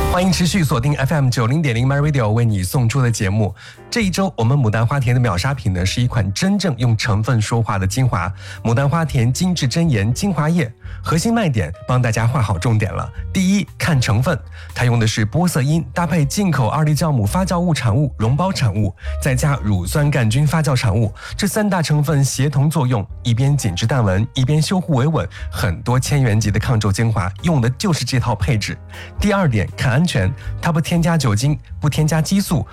欢迎持续锁定 FM90.0 My Radio 为你送出的节目。这一周我们牡丹花田的秒杀品呢，是一款真正用成分说话的精华——牡丹花田精致真颜精华液。核心卖点帮大家画好重点了。第一，看成分，它用的是玻色因搭配进口2粒酵母发酵物产物、溶胞产物，再加乳酸杆菌发酵产物，这3大成分协同作用，一边紧致淡纹，一边修护维稳。很多千元级的抗皱精华用的就是这套配置。第二点，看安全，它不添加酒精，不添加激素，